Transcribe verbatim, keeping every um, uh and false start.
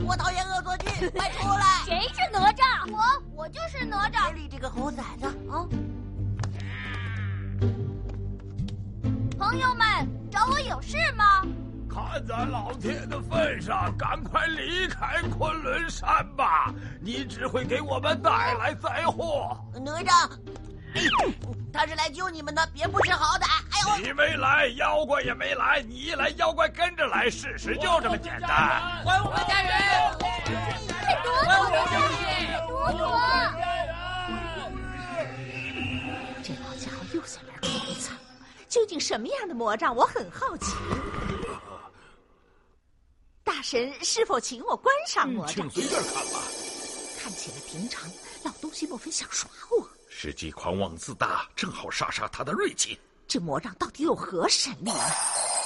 我讨厌恶作剧，快出来！ 谁是哪吒？ 我，我就是哪吒。 别理这个猴崽子啊！ 朋友们，找我有事吗？ 看在老天的份上，赶快离开昆仑山吧！你只会给我们带来灾祸。 哪吒，哎，他是来救你们的，别不识好歹！哎呦， 你没来，妖怪也没来，你一来，妖怪跟着来，事实就这么简单。 还我们家人！ 快躲躲躲躲躲！ 这老家伙又在那儿哭惨，究竟什么样的魔杖？我很好奇。大神是否请我观赏魔杖？ 请随便看吧。 看起来平常，老东西莫非想耍我？ 时机狂妄自大，正好杀杀他的锐气。 这魔杖到底有何神力呢？